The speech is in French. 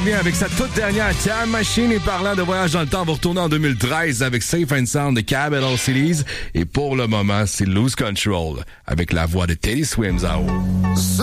Bien, avec sa toute dernière Time Machine et parlant de voyage dans le temps, on va retourner en 2013 avec Safe and Sound de Capital Cities. Et pour le moment, c'est Lose Control avec la voix de Teddy Swims en haut.